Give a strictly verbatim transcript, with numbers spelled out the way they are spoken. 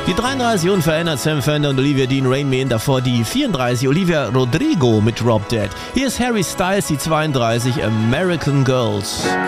Die dreiunddreißig unverändert Sam Fender und Olivia Dean Rain Man, davor die vierunddreißig Olivia Rodrigo mit Drop Dead. Hier ist Harry Styles, die zweiunddreißig American Girls.